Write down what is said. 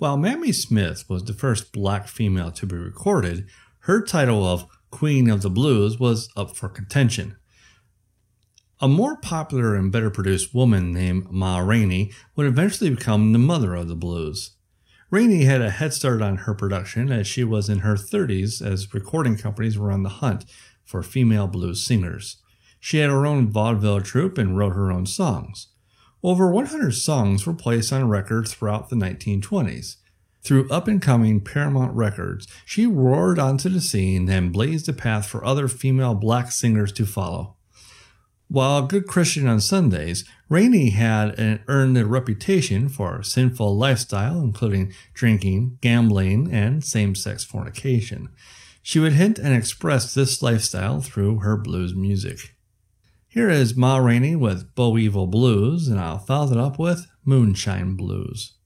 While Mamie Smith was the first black female to be recorded, her title of Queen of the Blues was up for contention. A more popular and better produced woman named Ma Rainey would eventually become the mother of the blues. Rainey had a head start on her production as she was in her 30s as recording companies were on the hunt for female blues singers. She had her own vaudeville troupe and wrote her own songs. Over 100 songs were placed on record throughout the 1920s. Through up-and-coming Paramount Records, she roared onto the scene and blazed a path for other female black singers to follow. While a good Christian on Sundays, Rainey had earned a reputation for a sinful lifestyle, including drinking, gambling, and same-sex fornication. She would hint and express this lifestyle through her blues music. Here is Ma Rainey with Bo Evil Blues, and I'll follow it up with Moonshine Blues.